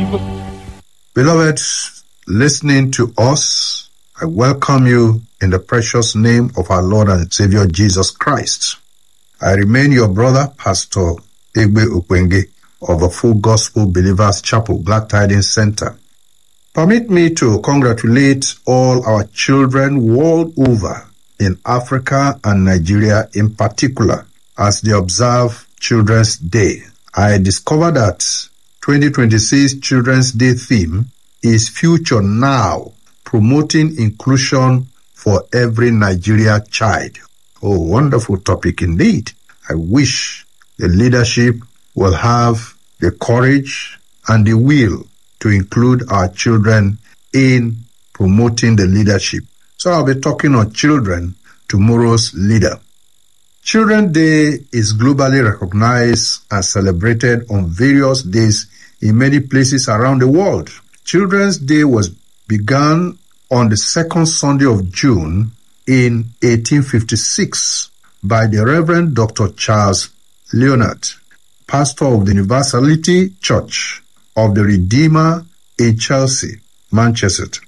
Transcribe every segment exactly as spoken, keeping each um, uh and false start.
Beloved, listening to us, I welcome you in the precious name of our Lord and Savior Jesus Christ. I remain your brother, Pastor Egbe Ukwenge of the Full Gospel Believers Chapel, Glad Tidings Center. Permit me to congratulate all our children world over in Africa and Nigeria in particular as they observe Children's Day. I discovered that twenty twenty-six Children's Day theme is Future Now, promoting inclusion for every Nigeria child. Oh, wonderful topic indeed. I wish the leadership will have the courage and the will to include our children in promoting the leadership. So I'll be talking on children, tomorrow's leader. Children's Day is globally recognized and celebrated on various days in many places around the world. Children's Day was begun on the second Sunday of June in eighteen fifty-six by the Reverend Doctor Charles Leonard, pastor of the Universality Church of the Redeemer in Chelsea, Manchester.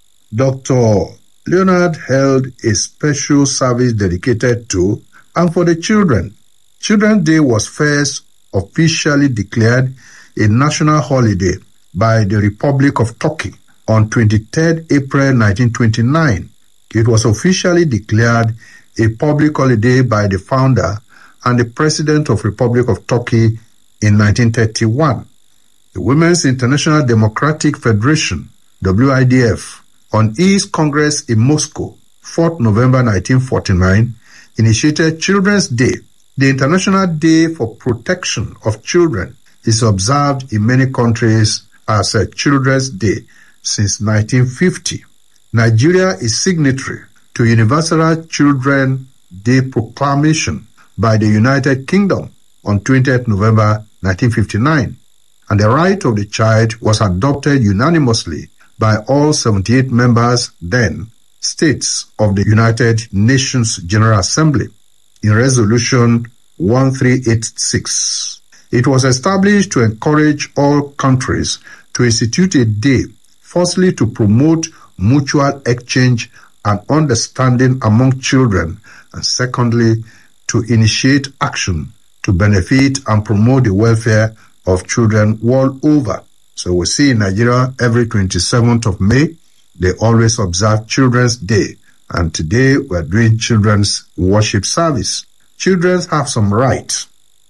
Doctor Leonard held a special service dedicated to and for the children. Children's Day was first officially declared a national holiday by the Republic of Turkey on twenty-third April nineteen twenty-nine. It was officially declared a public holiday by the founder and the President of Republic of Turkey in nineteen thirty-one. The Women's International Democratic Federation, W I D F, on its Congress in Moscow, fourth November nineteen forty-nine, initiated Children's Day. The International Day for Protection of Children is observed in many countries as a Children's Day since nineteen fifty. Nigeria is signatory to Universal Children's Day Proclamation by the United Kingdom on twentieth November nineteen fifty-nine, and the right of the child was adopted unanimously by all seventy-eight members then states of the United Nations General Assembly in Resolution thirteen eighty-six. It was established to encourage all countries to institute a day, firstly to promote mutual exchange and understanding among children, and secondly to initiate action to benefit and promote the welfare of children world over. So we see in Nigeria every twenty-seventh of May, they always observe Children's Day. And today we're doing Children's Worship Service. Children have some rights.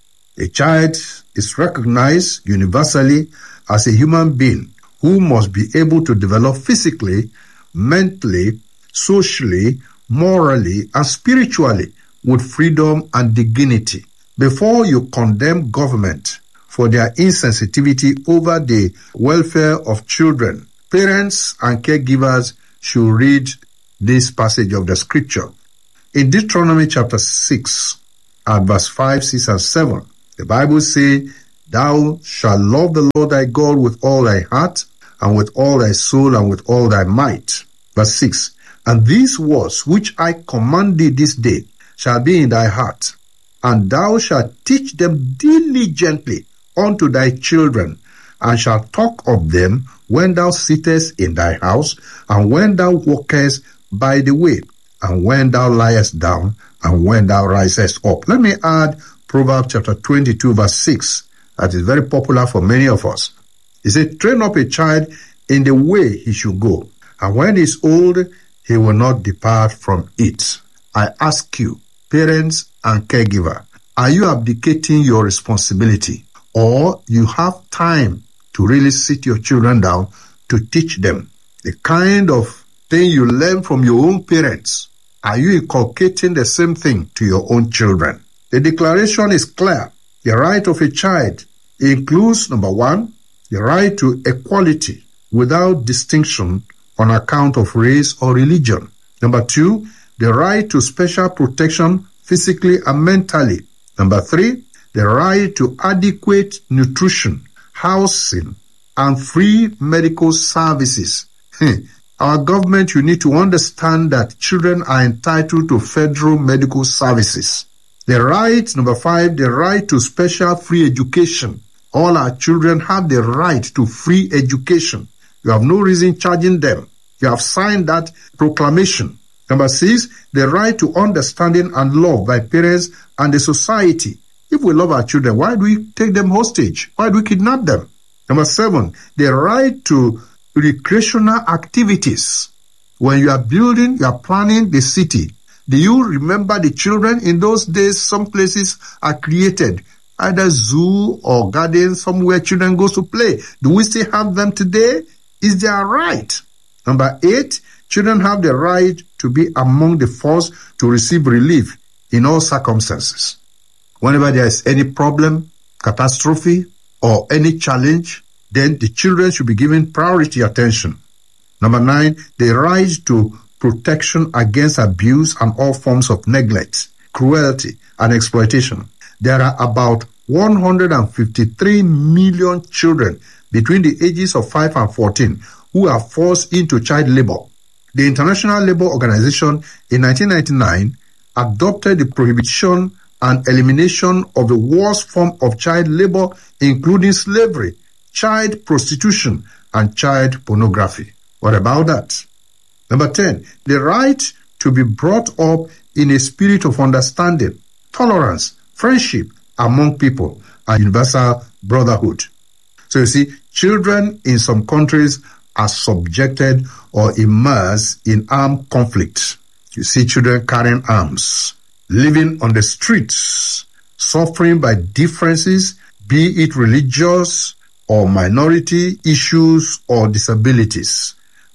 A child is recognized universally as a human being who must be able to develop physically, mentally, socially, morally, and spiritually with freedom and dignity. Before you condemn government for their insensitivity over the welfare of children, parents and caregivers should read this passage of the scripture. In Deuteronomy chapter six, at verse five, six, and seven, the Bible says, "Thou shalt love the Lord thy God with all thy heart, and with all thy soul, and with all thy might." Verse six, "And these words which I command thee this day shall be in thy heart, and thou shalt teach them diligently unto thy children, and shalt talk of them when thou sittest in thy house, and when thou walkest by the way, and when thou liest down, and when thou risest up." Let me add Proverbs chapter twenty-two, verse six. That is very popular for many of us. It says, "Train up a child in the way he should go, and when he is old, he will not depart from it." I ask you, parents and caregiver, are you abdicating your responsibility, or you have time to really sit your children down to teach them the kind of thing you learn from your own parents? Are you inculcating the same thing to your own children? The declaration is clear. The right of a child includes, number one, the right to equality without distinction on account of race or religion. Number two, the right to special protection physically and mentally. Number three, the right to adequate nutrition, housing, and free medical services. Our government, you need to understand that children are entitled to federal medical services. The right, number five, the right to special free education. All our children have the right to free education. You have no reason charging them. You have signed that proclamation. Number six, the right to understanding and love by parents and the society. If we love our children, why do we take them hostage? Why do we kidnap them? Number seven, the right to recreational activities. When you are building, you are planning the city. Do you remember the children? In those days, some places are created, either zoo or garden, somewhere children go to play. Do we still have them today? Is their right. Number eight, children have the right to be among the first to receive relief in all circumstances. Whenever there is any problem, catastrophe, or any challenge, then the children should be given priority attention. Number nine, the right to protection against abuse and all forms of neglect, cruelty, and exploitation. There are about one hundred fifty-three million children between the ages of five and fourteen who are forced into child labor. The International Labour Organization in nineteen ninety-nine adopted the prohibition and elimination of the worst form of child labor, including slavery, child prostitution, and child pornography. What about that? Number ten, the right to be brought up in a spirit of understanding, tolerance, friendship among people, and universal brotherhood. So you see, children in some countries are subjected or immersed in armed conflict. You see children carrying arms, living on the streets, suffering by differences, be it religious or minority issues or disabilities.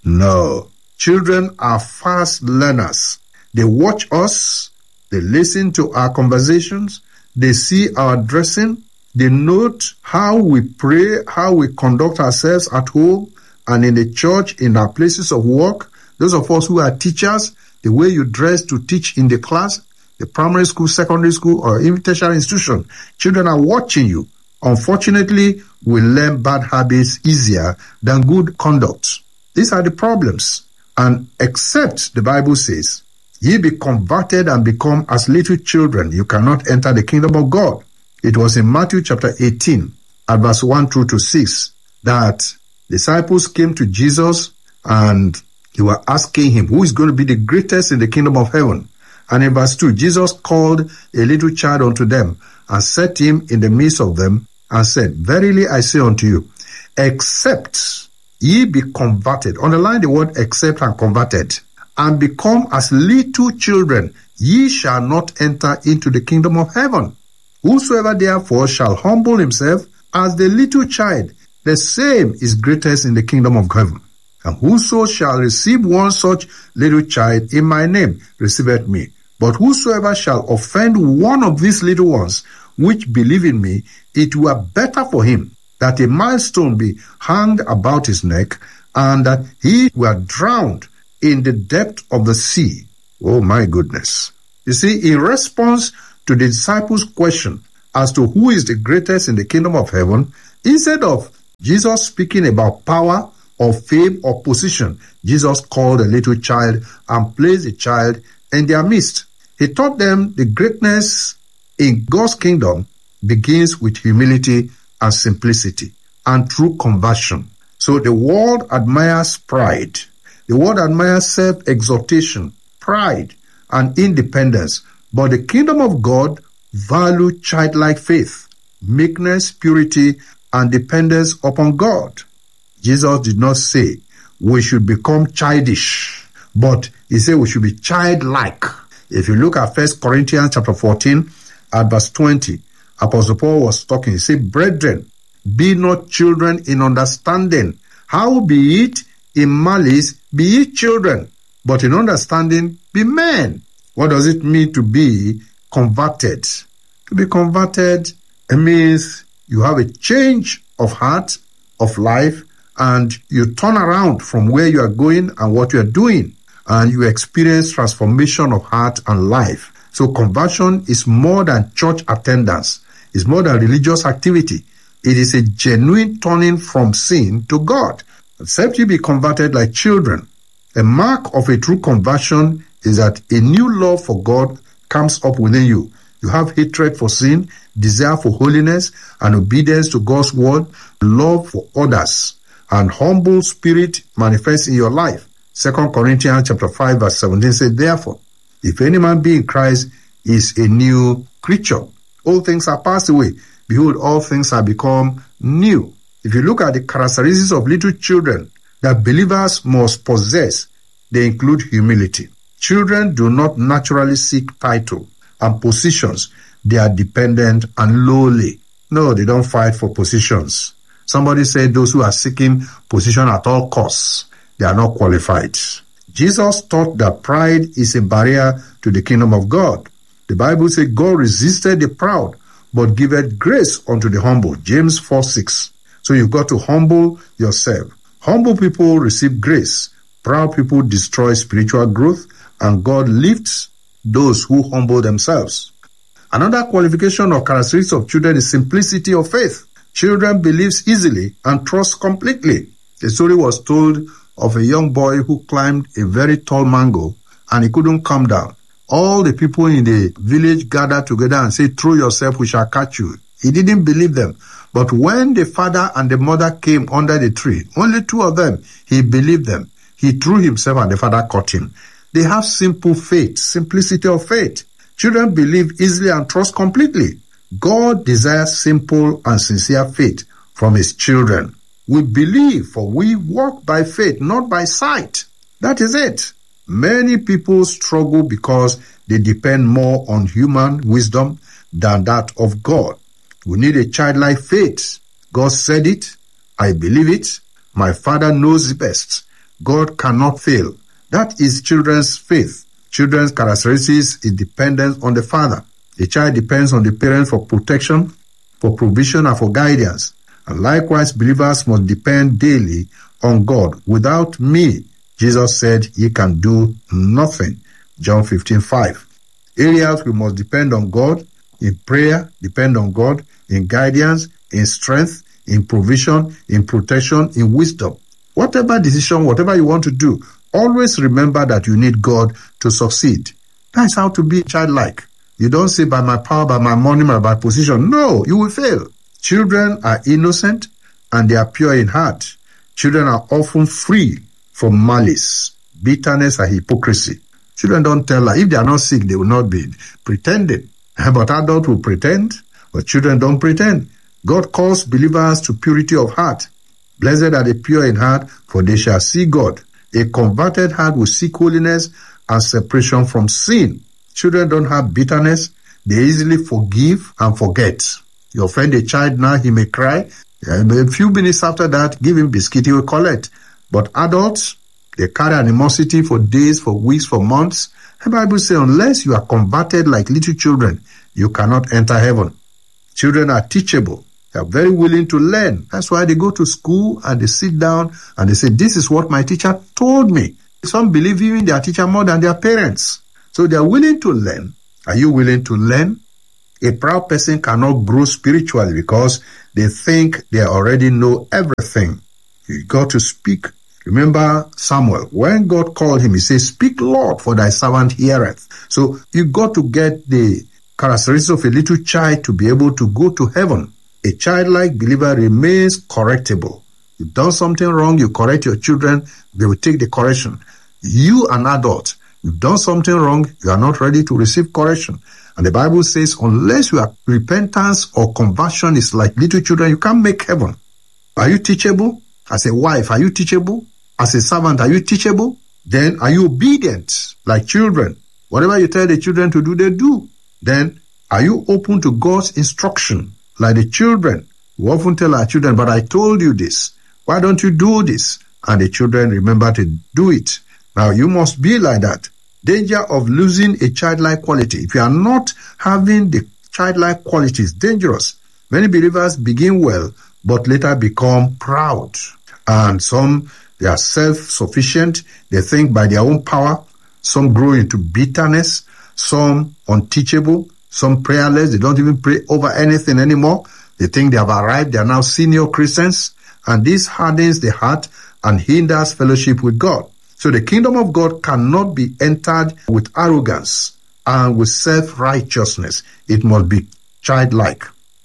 No. Children are fast learners. They watch us, they listen to our conversations, they see our dressing, they note how we pray, how we conduct ourselves at home and in the church, in our places of work. Those of us who are teachers, the way you dress to teach in the class, the primary school, secondary school, or even tertiary institution. Children are watching you. Unfortunately, we learn bad habits easier than good conduct. These are the problems. And except, the Bible says, ye be converted and become as little children, you cannot enter the kingdom of God. It was in Matthew chapter eighteen, at verse one through to six, that disciples came to Jesus and they were asking him, who is going to be the greatest in the kingdom of heaven? And in verse two, Jesus called a little child unto them and set him in the midst of them and said, verily I say unto you, except ye be converted, underline the word except and converted, and become as little children, ye shall not enter into the kingdom of heaven. Whosoever therefore shall humble himself as the little child, the same is greatest in the kingdom of heaven. And whoso shall receive one such little child in my name, receiveth me. But whosoever shall offend one of these little ones, which believe in me, it were better for him that a millstone be hanged about his neck, and that he were drowned in the depth of the sea. Oh my goodness. You see, in response to the disciples' question as to who is the greatest in the kingdom of heaven, instead of Jesus speaking about power or fame or position, Jesus called a little child and placed the child in their midst. He taught them the greatness in God's kingdom begins with humility and simplicity and true conversion. So the world admires pride. The world admires self-exaltation, pride, and independence. But the kingdom of God values childlike faith, meekness, purity, and dependence upon God. Jesus did not say we should become childish, but he said we should be childlike. If you look at First Corinthians chapter fourteen, at verse twenty, Apostle Paul was talking. He said, brethren, be not children in understanding. Howbeit in malice be ye children, but in understanding be men. What does it mean to be converted? To be converted, it means you have a change of heart, of life, and you turn around from where you are going and what you are doing, and you experience transformation of heart and life. So conversion is more than church attendance. It's more than religious activity. It is a genuine turning from sin to God. Except you be converted like children. A mark of a true conversion is that a new love for God comes up within you. You have hatred for sin, desire for holiness, and obedience to God's word, love for others, and humble spirit manifests in your life. Second Corinthians chapter five verse seventeen says, therefore, if any man be in Christ, he is a new creature. All things are passed away. Behold, all things are become new. If you look at the characteristics of little children that believers must possess, they include humility. Children do not naturally seek title and positions. They are dependent and lowly. No, they don't fight for positions. Somebody said those who are seeking position at all costs, they are not qualified. Jesus taught that pride is a barrier to the kingdom of God. The Bible says God resisted the proud, but giveth grace unto the humble. James four six. So you've got to humble yourself. Humble people receive grace. Proud people destroy spiritual growth, and God lifts those who humble themselves. Another qualification or characteristic of children is simplicity of faith. Children believe easily and trust completely. A story was told of a young boy who climbed a very tall mango and he couldn't come down. All the people in the village gathered together and said, throw yourself, we shall catch you. He didn't believe them. But when the father and the mother came under the tree, only two of them, he believed them. He threw himself and the father caught him. They have simple faith, simplicity of faith. Children believe easily and trust completely. God desires simple and sincere faith from his children. We believe, for we walk by faith, not by sight. That is it. Many people struggle because they depend more on human wisdom than that of God. We need a childlike faith. God said it. I believe it. My Father knows best. God cannot fail. That is children's faith. Children's characteristics is dependence on the Father. A child depends on the parent for protection, for provision, and for guidance. And likewise, believers must depend daily on God. Without me, Jesus said, ye can do nothing. John fifteen five. Areas we must depend on God: in prayer, depend on God; in guidance, in strength, in provision, in protection, in wisdom. Whatever decision, whatever you want to do, always remember that you need God to succeed. That's how to be childlike. You don't say, by my power, by my money, by my position. No, you will fail. Children are innocent and they are pure in heart. Children are often free from malice, bitterness, and hypocrisy. Children don't tell lie. If they are not sick, they will not be pretending. But adults will pretend, but children don't pretend. God calls believers to purity of heart. Blessed are the pure in heart, for they shall see God. A converted heart will seek holiness and separation from sin. Children don't have bitterness. They easily forgive and forget. You offend a child now, he may cry. A few minutes after that, give him biscuit, he will collect. But adults, they carry animosity for days, for weeks, for months. The Bible says, unless you are converted like little children, you cannot enter heaven. Children are teachable. They are very willing to learn. That's why they go to school and they sit down and they say, this is what my teacher told me. Some believe even their teacher more than their parents. So they are willing to learn. Are you willing to learn? A proud person cannot grow spiritually because they think they already know everything. You got to speak. Remember Samuel, when God called him, he says, speak, Lord, for thy servant heareth. So you got to get the characteristics of a little child to be able to go to heaven. A childlike believer remains correctable. You've done something wrong, you correct your children, they will take the correction. You, an adult, you've done something wrong, you are not ready to receive correction. And the Bible says, unless you are repentance or conversion is like little children, you can't make heaven. Are you teachable? As a wife, are you teachable? As a servant, are you teachable? Then are you obedient like children? Whatever you tell the children to do, they do. Then are you open to God's instruction like the children? We often tell our children, but I told you this. Why don't you do this? And the children remember to do it. Now you must be like that. Danger of losing a childlike quality. If you are not having the childlike quality, it's dangerous. Many believers begin well, but later become proud. And some, they are self-sufficient. They think by their own power. Some grow into bitterness. Some unteachable. Some prayerless. They don't even pray over anything anymore. They think they have arrived. They are now senior Christians. And this hardens the heart and hinders fellowship with God. So the kingdom of God cannot be entered with arrogance and with self-righteousness. It must be childlike.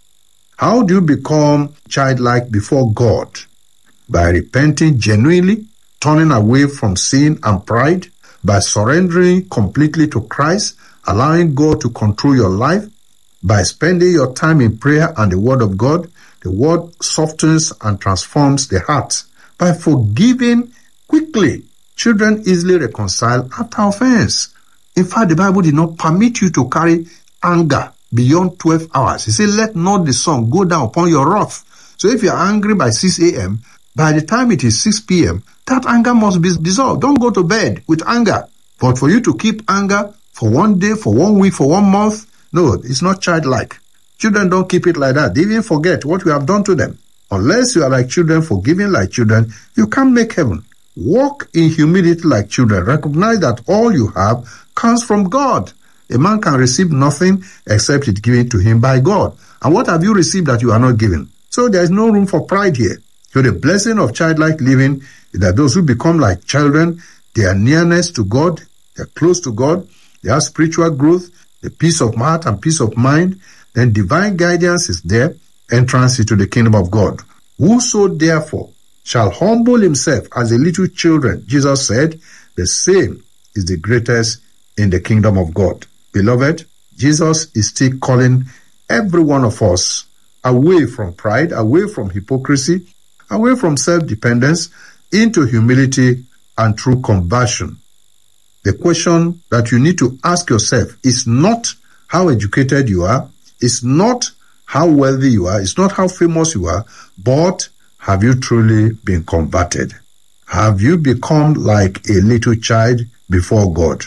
How do you become childlike before God? By repenting genuinely, turning away from sin and pride, by surrendering completely to Christ, allowing God to control your life, by spending your time in prayer and the Word of God. The Word softens and transforms the heart. By forgiving quickly, children easily reconcile after offense. In fact, the Bible did not permit you to carry anger beyond twelve hours. He said, let not the sun go down upon your wrath. So if you're angry by six a.m., by the time it is six p.m., that anger must be dissolved. Don't go to bed with anger. But for you to keep anger for one day, for one week, for one month, no, it's not childlike. Children don't keep it like that. They even forget what we have done to them. Unless you are like children, forgiving like children, you can't make heaven. Walk in humility like children. Recognize that all you have comes from God. A man can receive nothing except it given to him by God. And what have you received that you are not given? So there is no room for pride here. So the blessing of childlike living is that those who become like children, they are nearness to God, they are close to God, they have spiritual growth, the peace of heart and peace of mind. Then divine guidance is there, entrance into the kingdom of God. Whoso therefore shall humble himself as a little children, Jesus said, the same is the greatest in the kingdom of God. Beloved, Jesus is still calling every one of us away from pride, away from hypocrisy, away from self-dependence, into humility and true conversion. The question that you need to ask yourself is not how educated you are, it's not how wealthy you are, it's not how famous you are, but have you truly been converted? Have you become like a little child before God?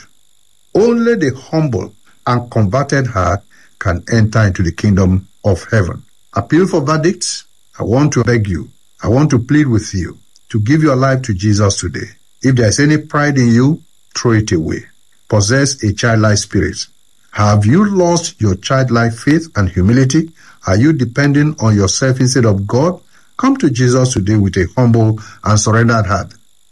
Only the humble and converted heart can enter into the kingdom of heaven. Appeal for verdicts. I want to beg you, I want to plead with you to give your life to Jesus today. If there is any pride in you, throw it away. Possess a childlike spirit. Have you lost your childlike faith and humility? Are you depending on yourself instead of God? Come to Jesus today with a humble and surrendered heart.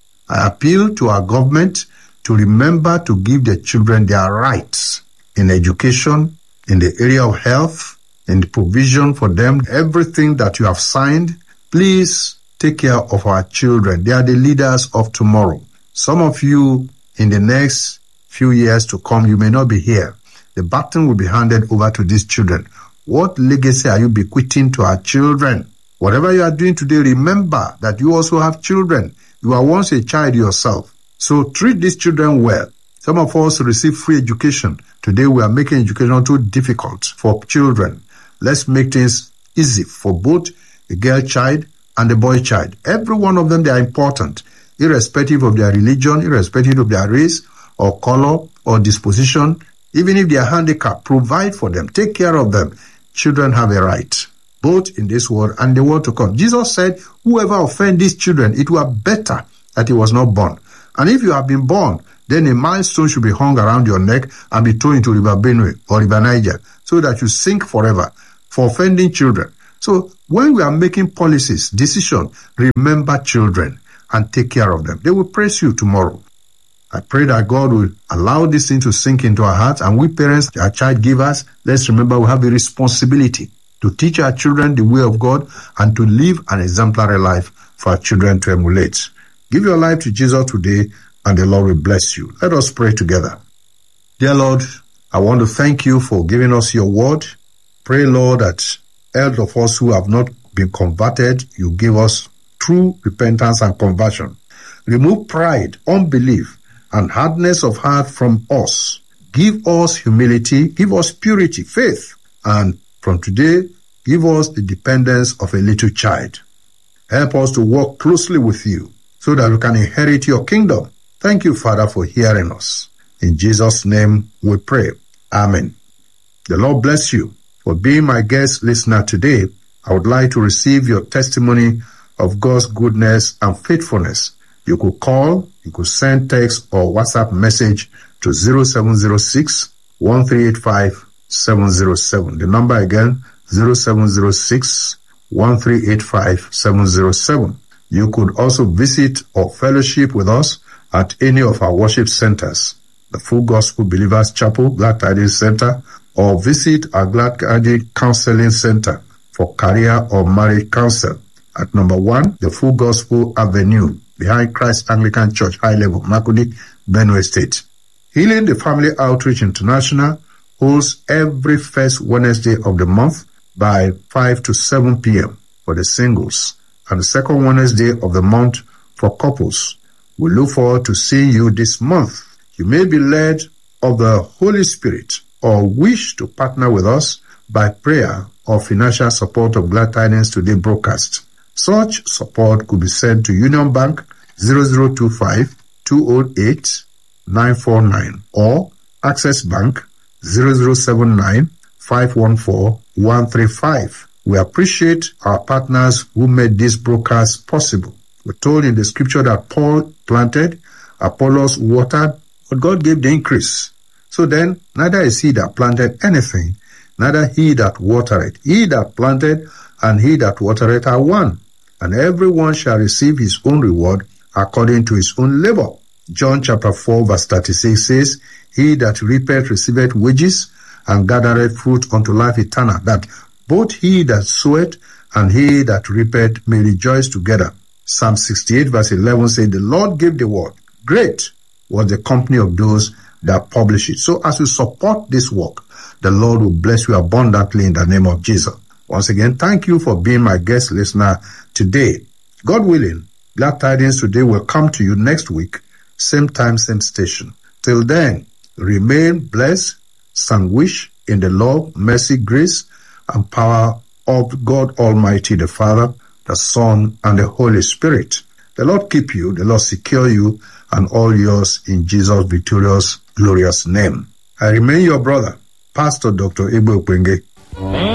I appeal to our government to remember to give the children their rights in education, in the area of health, in the provision for them, everything that you have signed. Please take care of our children. They are the leaders of tomorrow. Some of you, in the next few years to come, you may not be here. The baton will be handed over to these children. What legacy are you bequeathing to our children? Whatever you are doing today, remember that you also have children. You are once a child yourself. So treat these children well. Some of us receive free education. Today we are making education too difficult for children. Let's make things easy for both the girl child and the boy child. Every one of them, they are important, irrespective of their religion, irrespective of their race or color or disposition. Even if they are handicapped, provide for them, take care of them. Children have a right, both in this world and the world to come. Jesus said, whoever offend these children, it were better that he was not born. And if you have been born, then a milestone should be hung around your neck and be thrown into River Benue or River Niger so that you sink forever for offending children. So when we are making policies, decisions, remember children and take care of them. They will praise you tomorrow. I pray that God will allow this thing to sink into our hearts, and we parents, our child givers, let's remember we have a responsibility to teach our children the way of God and to live an exemplary life for our children to emulate. Give your life to Jesus today, and the Lord will bless you. Let us pray together. Dear Lord, I want to thank you for giving us your word. Pray, Lord, that all of us who have not been converted, you give us true repentance and conversion. Remove pride, unbelief, and hardness of heart from us. Give us humility, give us purity, faith, and from today, give us the dependence of a little child. Help us to work closely with you so that we can inherit your kingdom. Thank you, Father, for hearing us. In Jesus' name we pray. Amen. The Lord bless you. For being my guest listener today, I would like to receive your testimony of God's goodness and faithfulness. You could call, you could send text or WhatsApp message to zero seven zero six, one three eight five, seven zero seven. The number again, zero seven zero six, one three eight five, seven zero seven. You could also visit or fellowship with us at any of our worship centers. the Full Gospel Believers Chapel, Glad Tidings Center, or visit our Glad Tidings Counseling Center for career or marriage counsel at number one, the Full Gospel Avenue, behind Christ Anglican Church, High Level, Makurdi, Benue State. Healing the Family Outreach International holds every first Wednesday of the month by five to seven p.m. for the singles, and the second Wednesday of the month for couples. We look forward to seeing you this month. You may be led of the Holy Spirit or wish to partner with us by prayer or financial support of Glad Tidings Today broadcast. Such support could be sent to Union Bank zero zero two five two zero eight nine four nine or Access Bank zero zero seven nine five one four one three five. We appreciate our partners who made this broadcast possible. We're told in the scripture that Paul planted, Apollos watered, but God gave the increase. So then, neither is he that planted anything, neither he that watered. He that planted and he that watered are one, and everyone shall receive his own reward according to his own labor. John chapter four verse thirty-six says, He that reapeth receiveth wages, and gathereth fruit unto life eternal, that both he that soweth and he that reapeth may rejoice together. Psalm sixty-eight verse eleven says, The Lord gave the word. Great was the company of those that publish it. So as you support this work, the Lord will bless you abundantly in the name of Jesus. Once again, thank you for being my guest listener today. God willing, Glad Tidings Today will come to you next week, same time, same station. Till then, remain blessed, sandwiched in the love, mercy, grace, and power of God Almighty, the Father, the Son, and the Holy Spirit. The Lord keep you, the Lord secure you, and all yours in Jesus' victorious, glorious name. I remain your brother, Pastor Doctor Egbe Okwenge.